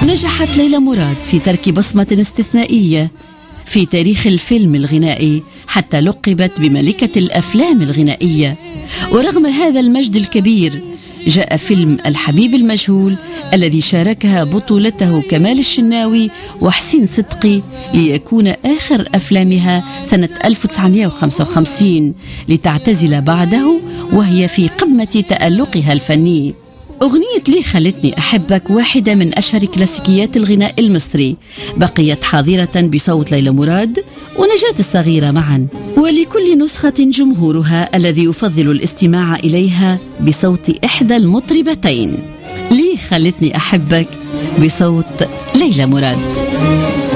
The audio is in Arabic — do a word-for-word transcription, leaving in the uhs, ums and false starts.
نجحت ليلى مراد في ترك بصمة استثنائية في تاريخ الفيلم الغنائي حتى لقبت بملكة الأفلام الغنائية. ورغم هذا المجد الكبير جاء فيلم الحبيب المجهول الذي شاركها بطولته كمال الشناوي وحسين صدقي ليكون آخر أفلامها سنة ألف وتسعمائة وخمسة وخمسين لتعتزل بعده وهي في قمة تألقها الفني. أغنية ليه خلتني أحبك واحدة من أشهر كلاسيكيات الغناء المصري، بقيت حاضرة بصوت ليلى مراد ونجاة الصغيرة معا، ولكل نسخة جمهورها الذي يفضل الاستماع إليها بصوت إحدى المطربتين. ليه خلتني أحبك بصوت ليلى مراد.